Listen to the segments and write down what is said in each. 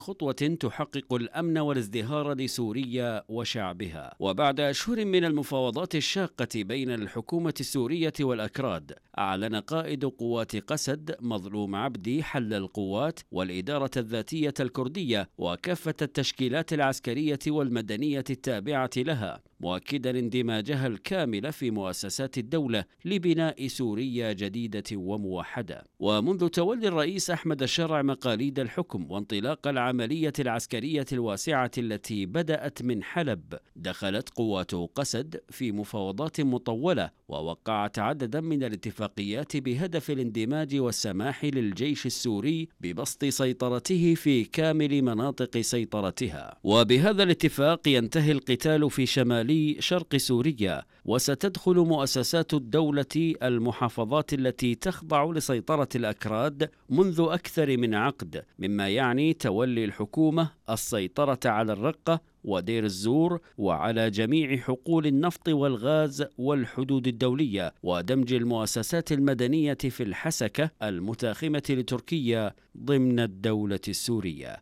خطوة تحقق الأمن والازدهار لسوريا وشعبها. وبعد أشهر من المفاوضات الشاقة بين الحكومة السورية والأكراد، أعلن قائد قوات قسد مظلوم عبدي حل القوات والإدارة الذاتية الكردية وكافة التشكيلات العسكرية والمدنية التابعة لها، مؤكدا اندماجها الكامل في مؤسسات الدولة لبناء سوريا جديدة وموحدة. ومنذ تولي الرئيس أحمد الشرع مقاليد الحكم وانطلاق العملية العسكرية الواسعة التي بدأت من حلب، دخلت قوات قسد في مفاوضات مطولة ووقعت عددا من الاتفاقيات بهدف الاندماج والسماح للجيش السوري ببسط سيطرته في كامل مناطق سيطرتها. وبهذا الاتفاق ينتهي القتال في شمال شرق سوريا، وستدخل مؤسسات الدولة المحافظات التي تخضع لسيطرة الأكراد منذ أكثر من عقد، مما يعني تولي الحكومة السيطرة على الرقة ودير الزور وعلى جميع حقول النفط والغاز والحدود الدولية، ودمج المؤسسات المدنية في الحسكة المتاخمة لتركيا ضمن الدولة السورية.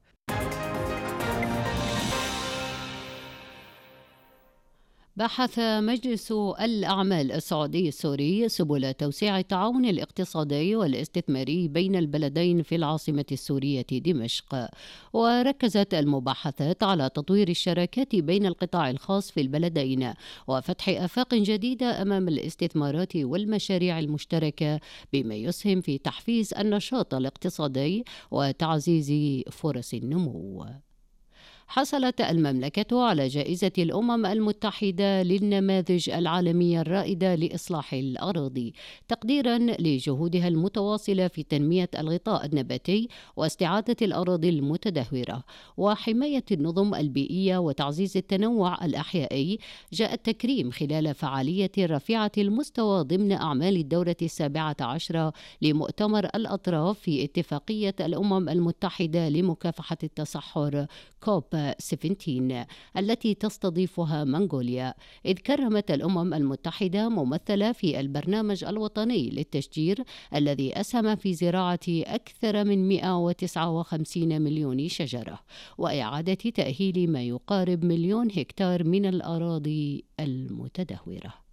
بحث مجلس الأعمال السعودي السوري سبل توسيع التعاون الاقتصادي والاستثماري بين البلدين في العاصمة السورية دمشق، وركزت المباحثات على تطوير الشراكات بين القطاع الخاص في البلدين وفتح آفاق جديدة أمام الاستثمارات والمشاريع المشتركة، بما يسهم في تحفيز النشاط الاقتصادي وتعزيز فرص النمو. حصلت المملكة على جائزة الأمم المتحدة للنماذج العالمية الرائدة لإصلاح الأراضي، تقديرا لجهودها المتواصلة في تنمية الغطاء النباتي واستعادة الأراضي المتدهورة وحماية النظم البيئية وتعزيز التنوع الأحيائي. جاء التكريم خلال فعالية رفيعة المستوى ضمن أعمال الدورة 17 لمؤتمر الأطراف في اتفاقية الأمم المتحدة لمكافحة التصحر كوب 17 التي تستضيفها منغوليا، إذ كرمت الأمم المتحدة ممثلة في البرنامج الوطني للتشجير الذي أسهم في زراعة أكثر من 159 مليون شجرة وإعادة تأهيل ما يقارب 1,000,000 هكتار من الأراضي المتدهورة.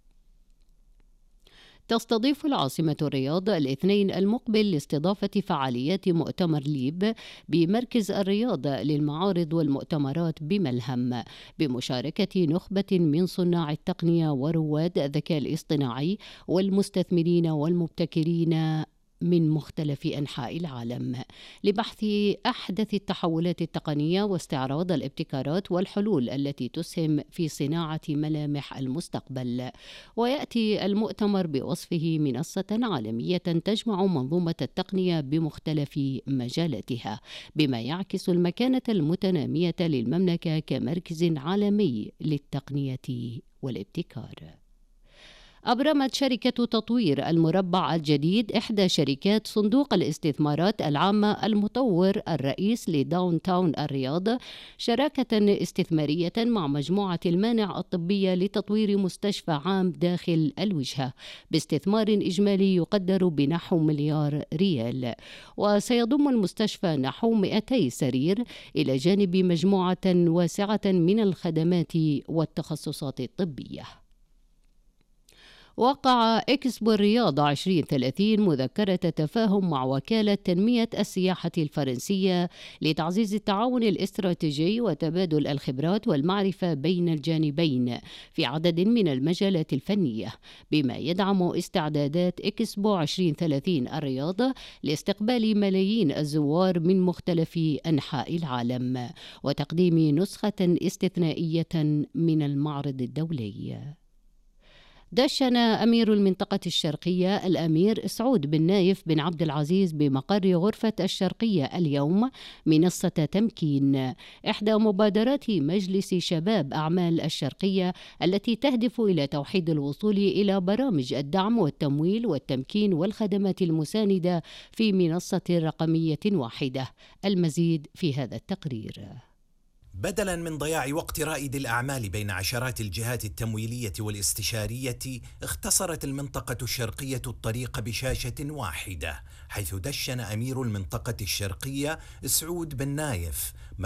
تستضيف العاصمة الرياض الاثنين المقبل لاستضافة فعاليات مؤتمر ليب بمركز الرياض للمعارض والمؤتمرات بملهم، بمشاركة نخبة من صناع التقنية ورواد الذكاء الاصطناعي والمستثمرين والمبتكرين من مختلف أنحاء العالم، لبحث أحدث التحولات التقنية واستعراض الابتكارات والحلول التي تسهم في صناعة ملامح المستقبل. ويأتي المؤتمر بوصفه منصة عالمية تجمع منظومة التقنية بمختلف مجالاتها، بما يعكس المكانة المتنامية للمملكة كمركز عالمي للتقنية والابتكار. أبرمت شركة تطوير المربع الجديد إحدى شركات صندوق الاستثمارات العامة المطور الرئيس لداون تاون الرياض شراكة استثمارية مع مجموعة المانع الطبية لتطوير مستشفى عام داخل الوجهة باستثمار إجمالي يقدر بنحو $1,000,000,000، وسيضم المستشفى نحو 200 سرير إلى جانب مجموعة واسعة من الخدمات والتخصصات الطبية. وقع إكسبو الرياض 2030 مذكرة تفاهم مع وكالة تنمية السياحة الفرنسية لتعزيز التعاون الاستراتيجي وتبادل الخبرات والمعرفة بين الجانبين في عدد من المجالات الفنية، بما يدعم استعدادات إكسبو 2030 الرياض لاستقبال ملايين الزوار من مختلف أنحاء العالم وتقديم نسخة استثنائية من المعرض الدولي. دشن أمير المنطقة الشرقية الأمير سعود بن نايف بن عبد العزيز بمقر غرفة الشرقية اليوم منصة تمكين، إحدى مبادرات مجلس شباب أعمال الشرقية التي تهدف إلى توحيد الوصول إلى برامج الدعم والتمويل والتمكين والخدمات المساندة في منصة رقمية واحدة. المزيد في هذا التقرير. بدلاً من ضياع وقت رائد الأعمال بين عشرات الجهات التمويلية والاستشارية، اختصرت المنطقة الشرقية الطريق بشاشة واحدة، حيث دشن أمير المنطقة الشرقية سعود بن نايف